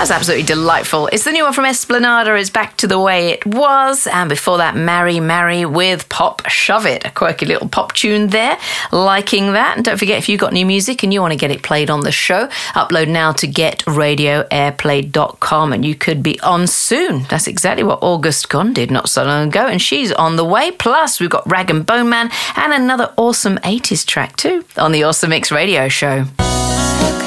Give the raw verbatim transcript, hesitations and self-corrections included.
That's absolutely delightful. It's the new one from Esplanada, is Back to the Way It Was. And before that, Marry, Marry with Pop Shove It. A quirky little pop tune there. Liking that. And don't forget, if you've got new music and you want to get it played on the show, upload now to get radio airplay dot com and you could be on soon. That's exactly what August Gone did not so long ago, and she's on the way. Plus, we've got Rag and Bone Man and another awesome eighties track too on the Awesome Mix Radio Show.